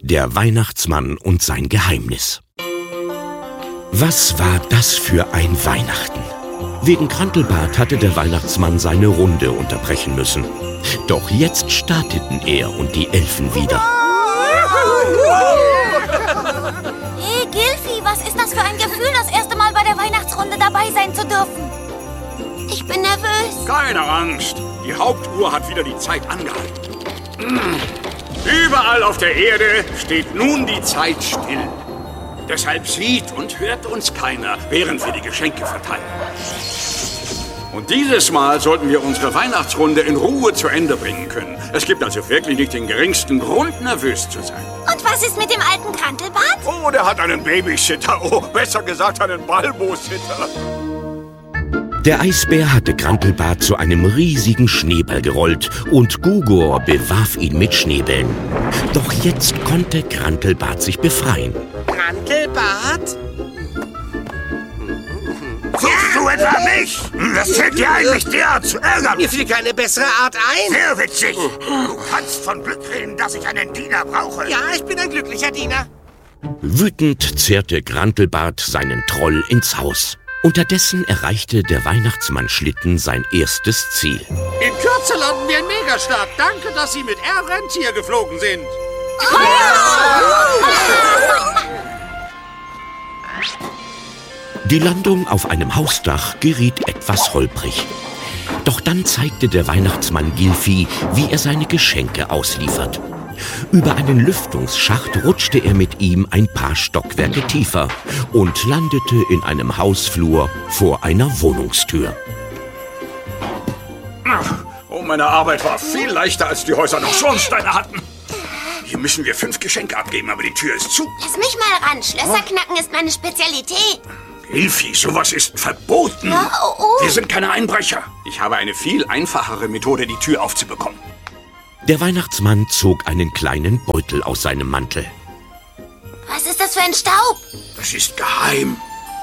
Der Weihnachtsmann und sein Geheimnis. Was war das für ein Weihnachten? Wegen Krantelbart hatte der Weihnachtsmann seine Runde unterbrechen müssen. Doch jetzt starteten er und die Elfen wieder. Hey Gilfi, was ist das für ein Gefühl, das erste Mal bei der Weihnachtsrunde dabei sein zu dürfen? Ich bin nervös. Keine Angst, die Hauptuhr hat wieder die Zeit angehalten. Überall auf der Erde steht nun die Zeit still. Deshalb sieht und hört uns keiner, während wir die Geschenke verteilen. Und dieses Mal sollten wir unsere Weihnachtsrunde in Ruhe zu Ende bringen können. Es gibt also wirklich nicht den geringsten Grund, nervös zu sein. Und was ist mit dem alten Krantelbart? Oh, der hat einen Babysitter. Oh, besser gesagt einen Balbo-Sitter. Der Eisbär hatte Krantelbart zu einem riesigen Schneeball gerollt und Gugor bewarf ihn mit Schneebällen. Doch jetzt konnte Krantelbart sich befreien. Krantelbart? Suchst du etwa mich? Das fällt dir ein, mich derart zu ärgern. Mir fiel keine bessere Art ein. Sehr witzig. Du kannst von Glück reden, dass ich einen Diener brauche. Ja, ich bin ein glücklicher Diener. Wütend zerrte Krantelbart seinen Troll ins Haus. Unterdessen erreichte der Weihnachtsmann-Schlitten sein erstes Ziel. In Kürze landen wir in Megastadt. Danke, dass Sie mit Air Rentier geflogen sind. Die Landung auf einem Hausdach geriet etwas holprig. Doch dann zeigte der Weihnachtsmann Gilfi, wie er seine Geschenke ausliefert. Über einen Lüftungsschacht rutschte er mit ihm ein paar Stockwerke tiefer und landete in einem Hausflur vor einer Wohnungstür. Oh, meine Arbeit war viel leichter, als die Häuser noch Schornsteine hatten. Hier müssen wir 5 Geschenke abgeben, aber die Tür ist zu. Lass mich mal ran. Schlösserknacken ist meine Spezialität. Gilfi, sowas ist verboten. Wir sind keine Einbrecher. Ich habe eine viel einfachere Methode, die Tür aufzubekommen. Der Weihnachtsmann zog einen kleinen Beutel aus seinem Mantel. Was ist das für ein Staub? Das ist geheim.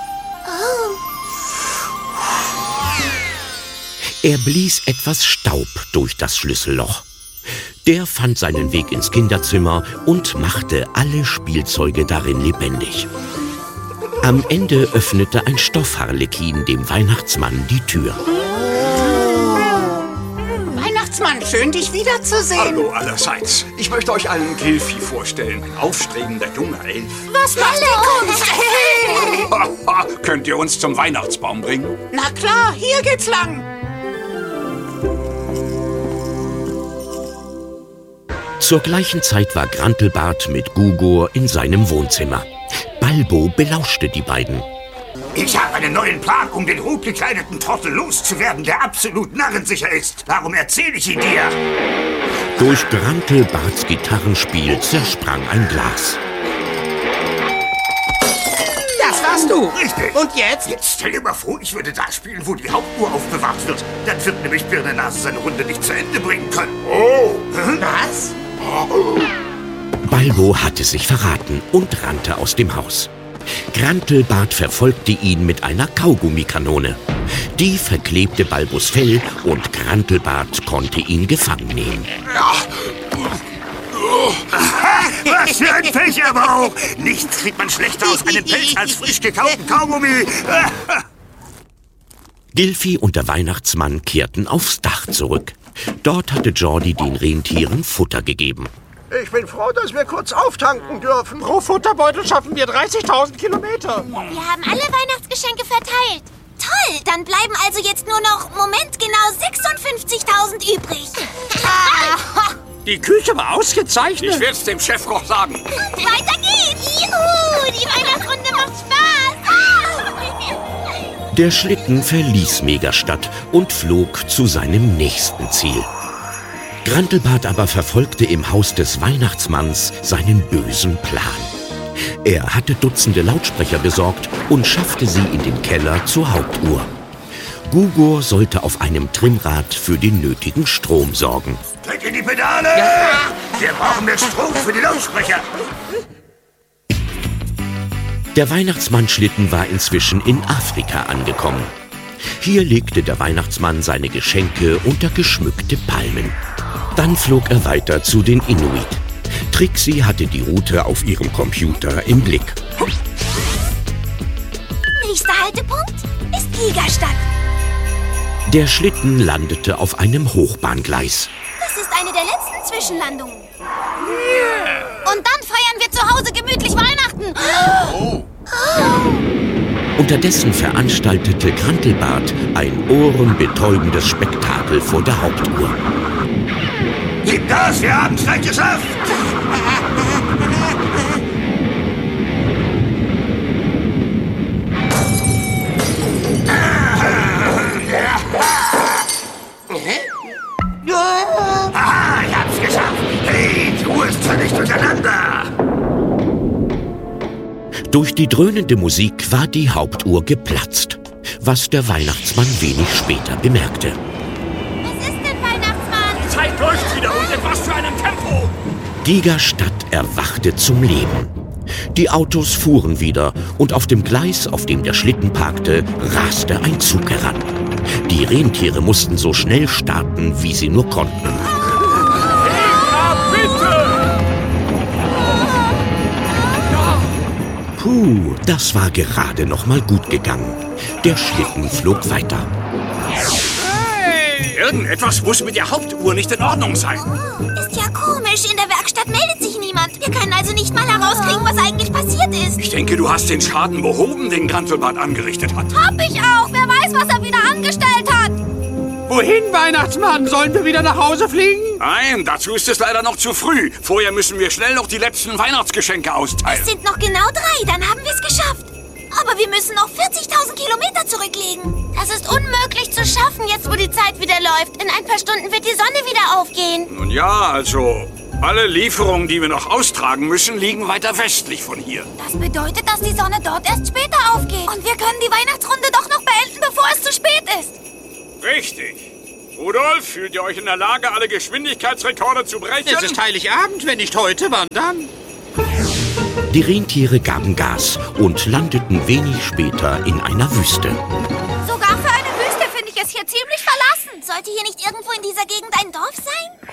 Er blies etwas Staub durch das Schlüsselloch. Der fand seinen Weg ins Kinderzimmer und machte alle Spielzeuge darin lebendig. Am Ende öffnete ein Stoffharlekin dem Weihnachtsmann die Tür. Weihnachtsmann, schön, dich wiederzusehen. Hallo allerseits. Ich möchte euch allen Gilfi vorstellen, ein aufstrebender junger Elf. Was macht die Kunst? Könnt ihr uns zum Weihnachtsbaum bringen? Na klar, hier geht's lang. Zur gleichen Zeit war Krantelbart mit Gugor in seinem Wohnzimmer. Balbo belauschte die beiden. Ich habe einen neuen Plan, um den rotgekleideten Trottel loszuwerden, der absolut narrensicher ist. Darum erzähle ich ihn dir. Durch Krantelbarts Gitarrenspiel zersprang ein Glas. Das warst du. Richtig. Und jetzt? Jetzt stell dir mal vor, ich würde da spielen, wo die Hauptuhr aufbewahrt wird. Dann wird nämlich Birnenase seine Runde nicht zu Ende bringen können. Oh. Was? Balbo hatte sich verraten und rannte aus dem Haus. Krantelbart verfolgte ihn mit einer Kaugummikanone. Die verklebte Balbos Fell und Krantelbart konnte ihn gefangen nehmen. Was für ein Pech aber auch! Nichts kriegt man schlechter aus einem Pelz als frisch gekauten Kaugummi. Gilfi und der Weihnachtsmann kehrten aufs Dach zurück. Dort hatte Jordi den Rentieren Futter gegeben. Ich bin froh, dass wir kurz auftanken dürfen. Pro Futterbeutel schaffen wir 30.000 Kilometer. Wir haben alle Weihnachtsgeschenke verteilt. Toll, dann bleiben also jetzt nur noch, Moment, genau 56.000 übrig. Die Küche war ausgezeichnet. Ich werde es dem Chefkoch sagen. Und weiter geht's. Juhu, die Weihnachtsrunde macht Spaß. Der Schlitten verließ Megastadt und flog zu seinem nächsten Ziel. Krantelbart aber verfolgte im Haus des Weihnachtsmanns seinen bösen Plan. Er hatte Dutzende Lautsprecher besorgt und schaffte sie in den Keller zur Hauptuhr. Gugor sollte auf einem Trimmrad für den nötigen Strom sorgen. Tritt in die Pedale! Ja. Wir brauchen mehr Strom für die Lautsprecher. Der Weihnachtsmann-Schlitten war inzwischen in Afrika angekommen. Hier legte der Weihnachtsmann seine Geschenke unter geschmückte Palmen. Dann flog er weiter zu den Inuit, Trixie hatte die Route auf ihrem Computer im Blick. Nächster Haltepunkt ist Gigastadt. Der Schlitten landete auf einem Hochbahngleis. Das ist eine der letzten Zwischenlandungen. Und dann feiern wir zu Hause gemütlich Weihnachten. Unterdessen veranstaltete Grantelbart ein ohrenbetäubendes Spektakel vor der Hauptuhr. Gib Gas, wir haben's gleich geschafft! Aha, ich hab's geschafft! Hey, die Uhr ist völlig durcheinander! Durch die dröhnende Musik war die Hauptuhr geplatzt, was der Weihnachtsmann wenig später bemerkte. Was ist denn, Weihnachtsmann? Die Zeit läuft wieder und in was für einem Tempo! Gigastadt erwachte zum Leben. Die Autos fuhren wieder und auf dem Gleis, auf dem der Schlitten parkte, raste ein Zug heran. Die Rentiere mussten so schnell starten, wie sie nur konnten. Puh, das war gerade noch mal gut gegangen. Der Schlitten flog weiter. Hey! Irgendetwas muss mit der Hauptuhr nicht in Ordnung sein. Ist ja komisch, in der Werkstatt meldet sich niemand. Wir können also nicht mal herauskriegen, was eigentlich passiert ist. Ich denke, du hast den Schaden behoben, den Grantelbart angerichtet hat. Hab ich auch. Wer weiß, was er wieder angestellt hat. Wohin, Weihnachtsmann? Sollen wir wieder nach Hause fliegen? Nein, dazu ist es leider noch zu früh. Vorher müssen wir schnell noch die letzten Weihnachtsgeschenke austeilen. Es sind noch genau 3, dann haben wir es geschafft. Aber wir müssen noch 40.000 Kilometer zurücklegen. Das ist unmöglich zu schaffen, jetzt wo die Zeit wieder läuft. In ein paar Stunden wird die Sonne wieder aufgehen. Nun ja, also alle Lieferungen, die wir noch austragen müssen, liegen weiter westlich von hier. Das bedeutet, dass die Sonne dort erst später aufgeht. Und wir können die Weihnachtsrunde doch noch beenden, bevor es zu spät ist. Richtig. Rudolf, fühlt ihr euch in der Lage, alle Geschwindigkeitsrekorde zu brechen? Es ist Heiligabend, wenn nicht heute, wann dann? Die Rentiere gaben Gas und landeten wenig später in einer Wüste. Sogar für eine Wüste finde ich es hier ziemlich verlassen. Sollte hier nicht irgendwo in dieser Gegend ein Dorf sein?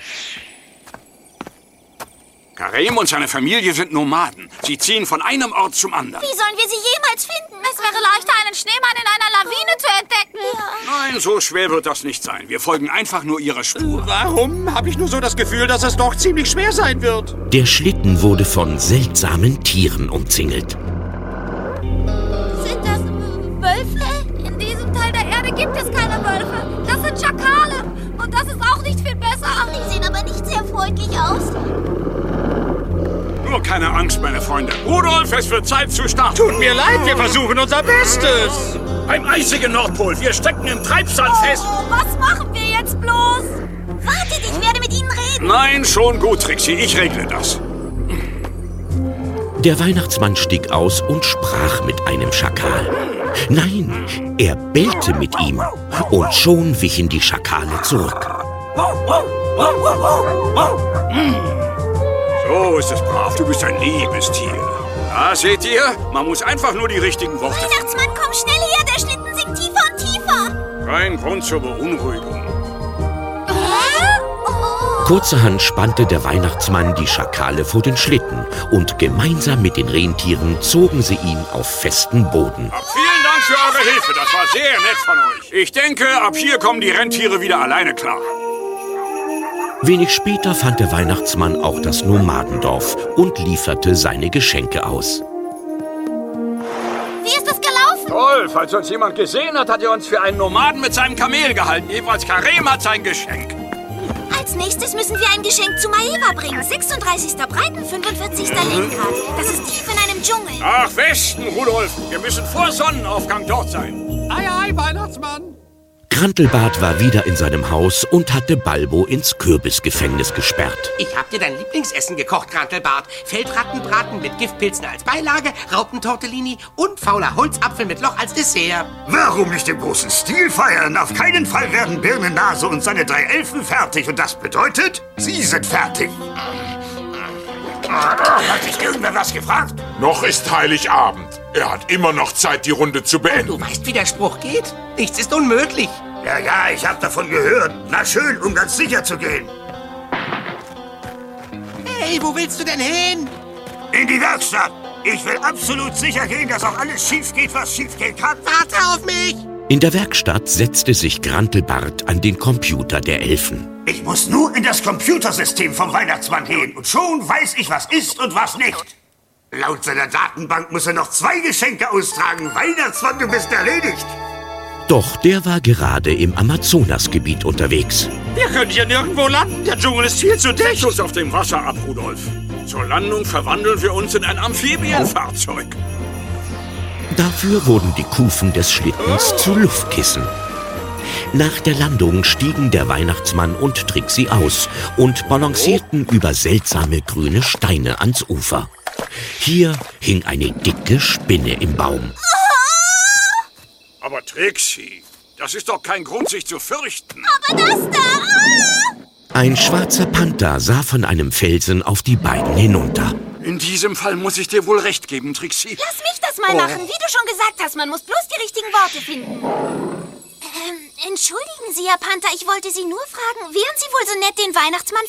Karim und seine Familie sind Nomaden. Sie ziehen von einem Ort zum anderen. Wie sollen wir sie jemals finden? Es wäre leichter, einen Schneemann in einer Lawine zu entdecken. Ja. Nein, so schwer wird das nicht sein. Wir folgen einfach nur ihrer Spur. Warum habe ich nur so das Gefühl, dass es doch ziemlich schwer sein wird? Der Schlitten wurde von seltsamen Tieren umzingelt. Sind das Wölfe? In diesem Teil der Erde gibt es keine Wölfe. Das sind Schakale. Und das ist auch nicht viel besser. Die sehen aber nicht sehr freundlich aus. Nur keine Angst, meine Freunde. Rudolf, es wird Zeit zu starten. Tut mir leid, wir versuchen unser Bestes. Beim eisigen Nordpol. Wir stecken im Treibsand fest. Oh, was machen wir jetzt bloß? Wartet, ich werde mit Ihnen reden. Nein, schon gut, Trixie. Ich regle das. Der Weihnachtsmann stieg aus und sprach mit einem Schakal. Nein, er bellte mit ihm. Und schon wichen die Schakale zurück. So ist es brav. Du bist ein liebes Tier. Ah, seht ihr? Man muss einfach nur die richtigen Worte... Weihnachtsmann, komm schnell her. Der Schlitten sinkt tiefer und tiefer. Kein Grund zur Beunruhigung. Hä? Oh. Kurzerhand spannte der Weihnachtsmann die Schakale vor den Schlitten und gemeinsam mit den Rentieren zogen sie ihn auf festen Boden. Vielen Dank für eure Hilfe. Das war sehr nett von euch. Ich denke, ab hier kommen die Rentiere wieder alleine klar. Wenig später fand der Weihnachtsmann auch das Nomadendorf und lieferte seine Geschenke aus. Wie ist das gelaufen? Toll, falls uns jemand gesehen hat, hat er uns für einen Nomaden mit seinem Kamel gehalten. Jedenfalls Karim hat sein Geschenk. Als nächstes müssen wir ein Geschenk zu Maeva bringen. 36. Breiten, 45. Lenkrad. Das ist tief in einem Dschungel. Nach Westen, Rudolf. Wir müssen vor Sonnenaufgang dort sein. Ei, ei, Weihnachtsmann. Grantelbart war wieder in seinem Haus und hatte Balbo ins Kürbisgefängnis gesperrt. Ich hab dir dein Lieblingsessen gekocht, Grantelbart. Feldrattenbraten mit Giftpilzen als Beilage, Raupentortellini und fauler Holzapfel mit Loch als Dessert. Warum nicht im großen Stil feiern? Auf keinen Fall werden Birnennase und seine 3 Elfen fertig. Und das bedeutet, sie sind fertig. Hat dich irgendwer was gefragt? Noch ist Heiligabend. Er hat immer noch Zeit, die Runde zu beenden. Du weißt, wie der Spruch geht? Nichts ist unmöglich. Ja, ich hab davon gehört. Na schön, um ganz sicher zu gehen. Hey, wo willst du denn hin? In die Werkstatt. Ich will absolut sicher gehen, dass auch alles schief geht, was schief gehen kann. Warte auf mich! In der Werkstatt setzte sich Grantelbart an den Computer der Elfen. Ich muss nur in das Computersystem vom Weihnachtsmann gehen und schon weiß ich, was ist und was nicht. Laut seiner Datenbank muss er noch 2 Geschenke austragen. Weihnachtsmann, du bist erledigt. Doch der war gerade im Amazonasgebiet unterwegs. Wir können hier nirgendwo landen. Der Dschungel ist viel zu dicht. Setz uns auf dem Wasser ab, Rudolf. Zur Landung verwandeln wir uns in ein Amphibienfahrzeug. Dafür wurden die Kufen des Schlittens zu Luftkissen. Nach der Landung stiegen der Weihnachtsmann und Trixie aus und balancierten über seltsame grüne Steine ans Ufer. Hier hing eine dicke Spinne im Baum. Aber Trixie, das ist doch kein Grund, sich zu fürchten. Aber das da! Ein schwarzer Panther sah von einem Felsen auf die beiden hinunter. In diesem Fall muss ich dir wohl recht geben, Trixie. Lass mich das mal machen. Wie du schon gesagt hast, man muss bloß die richtigen Worte finden. Entschuldigen Sie, Herr Panther, ich wollte Sie nur fragen, wären Sie wohl so nett, den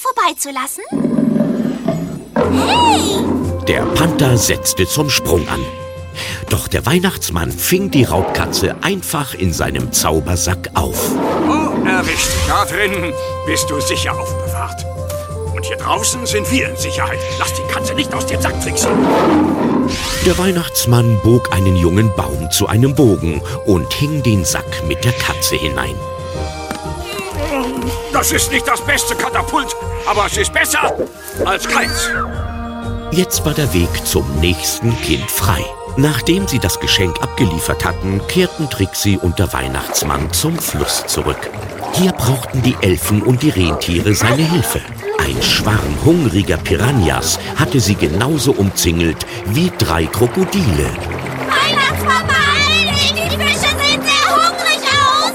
Weihnachtsmann vorbeizulassen? Hey! Der Panther setzte zum Sprung an. Doch der Weihnachtsmann fing die Raubkatze einfach in seinem Zaubersack auf. Oh, erwischt. Da drin bist du sicher aufbewahrt. Und hier draußen sind wir in Sicherheit. Lass die Katze nicht aus dem Sack tricksen. Der Weihnachtsmann bog einen jungen Baum zu einem Bogen und hing den Sack mit der Katze hinein. Das ist nicht das beste Katapult, aber es ist besser als keins. Jetzt war der Weg zum nächsten Kind frei. Nachdem sie das Geschenk abgeliefert hatten, kehrten Trixie und der Weihnachtsmann zum Fluss zurück. Hier brauchten die Elfen und die Rentiere seine Hilfe. Ein Schwarm hungriger Piranhas hatte sie genauso umzingelt wie 3 Krokodile. Weihnachtsmann, beeil dich! Die Fische sehen sehr hungrig aus!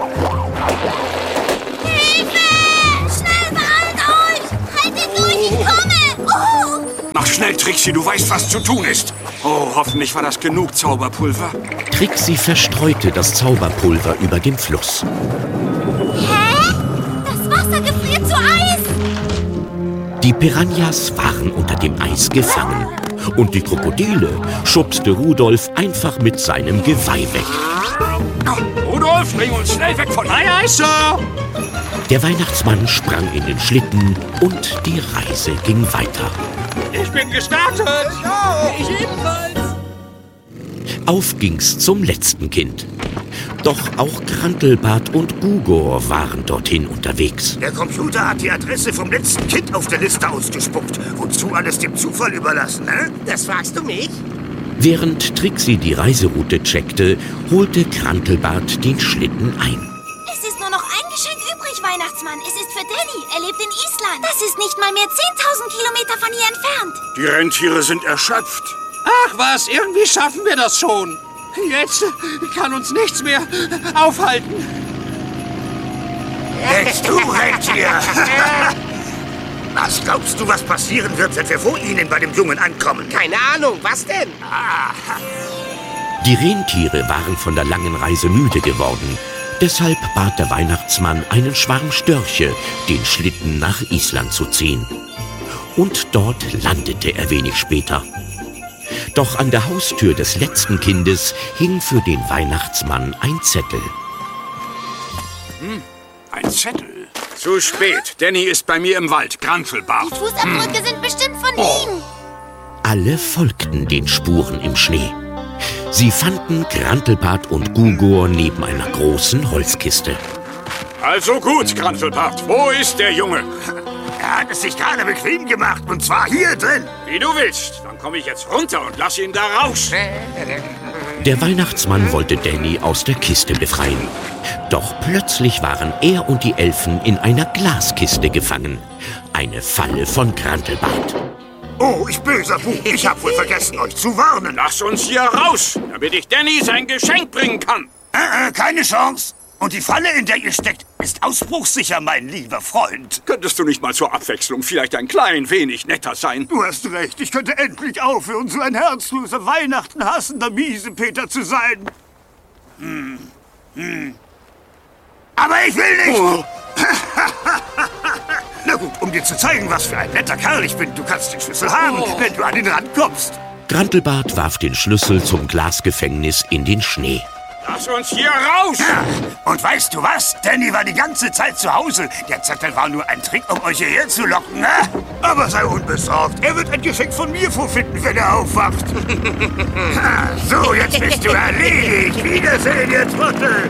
Hilfe! Schnell, beeilt euch! Haltet durch, ich komme! Oh! Mach schnell, Trixie, du weißt, was zu tun ist. Oh, hoffentlich war das genug Zauberpulver. Trixie verstreute das Zauberpulver über dem Fluss. Hä? Das Wasser gefriert zu Eis! Die Piranhas waren unter dem Eis gefangen. Und die Krokodile schubste Rudolf einfach mit seinem Geweih weg. Rudolf, bring uns schnell weg von Aye, aye, Sir! Der Weihnachtsmann sprang in den Schlitten und die Reise ging weiter. Ich bin gestartet! Ich ebenfalls! Auf ging's zum letzten Kind. Doch auch Grantelbart und Gugor waren dorthin unterwegs. Der Computer hat die Adresse vom letzten Kind auf der Liste ausgespuckt. Wozu alles dem Zufall überlassen, ne? Das fragst du mich? Während Trixie die Reiseroute checkte, holte Grantelbart den Schlitten ein. Es ist nur noch ein Geschenk übrig, Weihnachtsmann. Es ist für Danny. Er lebt in Island. Das ist nicht mal mehr 10.000 Kilometer von hier entfernt. Die Rentiere sind erschöpft. Ach was, irgendwie schaffen wir das schon. Jetzt kann uns nichts mehr aufhalten. Jetzt du, Rentier! Was glaubst du, was passieren wird, wenn wir vor ihnen bei dem Jungen ankommen? Keine Ahnung, was denn? Die Rentiere waren von der langen Reise müde geworden. Deshalb bat der Weihnachtsmann einen Schwarm Störche, den Schlitten nach Island zu ziehen. Und dort landete er wenig später. Doch an der Haustür des letzten Kindes hing für den Weihnachtsmann ein Zettel. Ein Zettel. Zu spät. Danny ist bei mir im Wald. Grantelbart. Die Fußabdrücke sind bestimmt von ihm. Alle folgten den Spuren im Schnee. Sie fanden Grantelbart und Gugor neben einer großen Holzkiste. Also gut, Grantelbart. Wo ist der Junge? Er hat es sich gerade bequem gemacht, und zwar hier drin. Wie du willst. Dann komme ich jetzt runter und lass ihn da raus. Der Weihnachtsmann wollte Danny aus der Kiste befreien. Doch plötzlich waren er und die Elfen in einer Glaskiste gefangen. Eine Falle von Grantelbart. Oh, ich böser Bub. Ich hab wohl vergessen, euch zu warnen. Lass uns hier raus, damit ich Danny sein Geschenk bringen kann. Keine Chance. Und die Falle, in der ihr steckt, ist ausbruchssicher, mein lieber Freund. Könntest du nicht mal zur Abwechslung vielleicht ein klein wenig netter sein? Du hast recht. Ich könnte endlich aufhören, so ein herzloser, Weihnachten hassender Miesepeter zu sein. Aber ich will nicht. Oh. Na gut, um dir zu zeigen, was für ein netter Kerl ich bin. Du kannst den Schlüssel haben, wenn du an den Rand kommst. Grantelbart warf den Schlüssel zum Glasgefängnis in den Schnee. Lass uns hier raus! Ja. Und weißt du was? Danny war die ganze Zeit zu Hause. Der Zettel war nur ein Trick, um euch hierher zu locken, ne? Aber sei unbesorgt. Er wird ein Geschenk von mir vorfinden, wenn er aufwacht. So, jetzt bist du erledigt. Wiedersehen, ihr Trottel.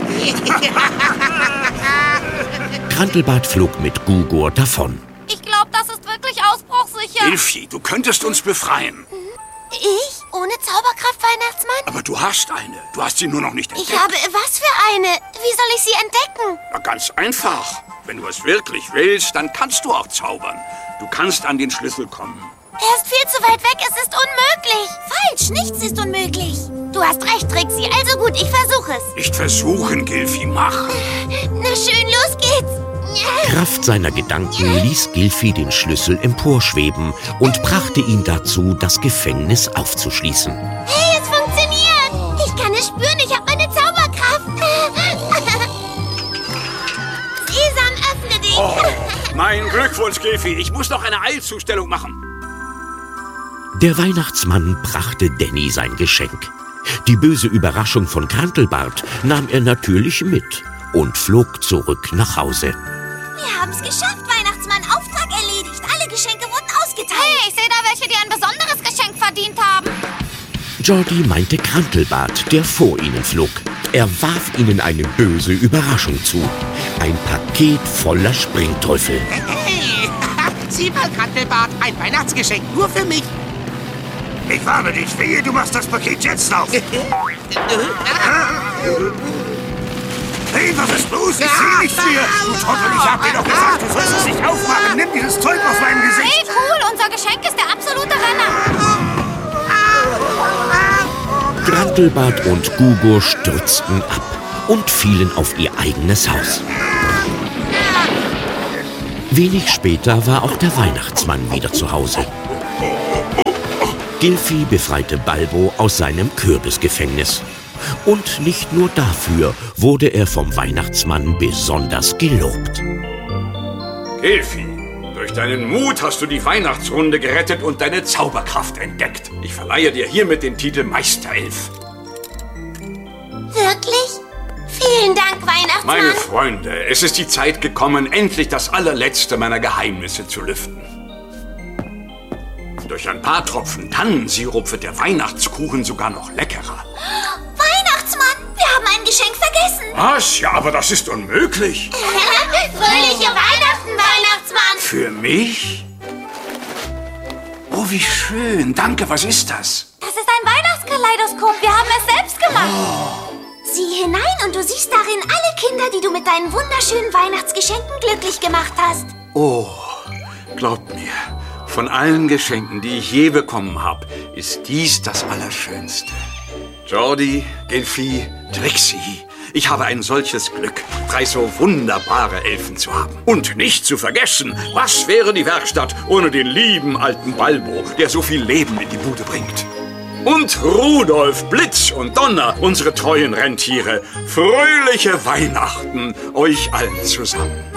Grantelbart flog mit Gugor davon. Ich glaube, das ist wirklich ausbruchsicher. Gilfi, du könntest uns befreien. Ich? Ohne Zauberkraft, Weihnachtsmann? Aber du hast eine. Du hast sie nur noch nicht entdeckt. Ich habe was für eine? Wie soll ich sie entdecken? Na, ganz einfach. Wenn du es wirklich willst, dann kannst du auch zaubern. Du kannst an den Schlüssel kommen. Er ist viel zu weit weg, es ist unmöglich. Falsch, nichts ist unmöglich. Du hast recht, Trixie. Also gut, ich versuche es. Nicht versuchen, Gilfi, mach. Na schön, los geht's. Kraft seiner Gedanken ließ Gilfi den Schlüssel emporschweben und brachte ihn dazu, das Gefängnis aufzuschließen. Hey, es funktioniert. Ich kann es spüren, ich habe meine Zauberkraft. Sesam, öffne dich. Oh, mein Glückwunsch, Gilfi. Ich muss noch eine Eilzustellung machen. Der Weihnachtsmann brachte Danny sein Geschenk. Die böse Überraschung von Grantelbart nahm er natürlich mit und flog zurück nach Hause. Wir haben es geschafft, Weihnachtsmann. Auftrag erledigt. Alle Geschenke wurden ausgeteilt. Hey, ich sehe da welche, die ein besonderes Geschenk verdient haben. Jordi meinte Grantelbart, der vor ihnen flog. Er warf ihnen eine böse Überraschung zu. Ein Paket voller Springteufel. Hey, sieh mal, Grantelbart, ein Weihnachtsgeschenk nur für mich. Ich warne dich, wehe, du machst das Paket jetzt auf. Hey, was ist los? Ich sehe nichts mehr. Du Trottel, ich hab dir doch gesagt, du sollst es nicht aufmachen. Nimm dieses Zeug aus meinem Gesicht. Hey, cool, unser Geschenk ist der absolute Renner. Grantelbart und Gugor stürzten ab und fielen auf ihr eigenes Haus. Wenig später war auch der Weihnachtsmann wieder zu Hause. Gilfi befreite Balbo aus seinem Kürbisgefängnis. Und nicht nur dafür wurde er vom Weihnachtsmann besonders gelobt. Gilfi, durch deinen Mut hast du die Weihnachtsrunde gerettet und deine Zauberkraft entdeckt. Ich verleihe dir hiermit den Titel Meisterelf. Wirklich? Vielen Dank, Weihnachtsmann. Meine Freunde, es ist die Zeit gekommen, endlich das allerletzte meiner Geheimnisse zu lüften. Durch ein paar Tropfen Tannensirup wird der Weihnachtskuchen sogar noch leckerer. Weihnachtsmann, wir haben ein Geschenk vergessen. Was? Ja, aber das ist unmöglich. Fröhliche Weihnachten, Weihnachtsmann. Für mich? Oh, wie schön. Danke, was ist das? Das ist ein Weihnachtskaleidoskop. Wir haben es selbst gemacht. Sieh hinein und du siehst darin alle Kinder, die du mit deinen wunderschönen Weihnachtsgeschenken glücklich gemacht hast. Oh, glaubt mir, von allen Geschenken, die ich je bekommen habe, ist dies das Allerschönste. Jordi, Gilfi, Trixie, ich habe ein solches Glück, 3 so wunderbare Elfen zu haben. Und nicht zu vergessen, was wäre die Werkstatt ohne den lieben alten Balbo, der so viel Leben in die Bude bringt. Und Rudolf, Blitz und Donner, unsere treuen Rentiere. Fröhliche Weihnachten euch allen zusammen.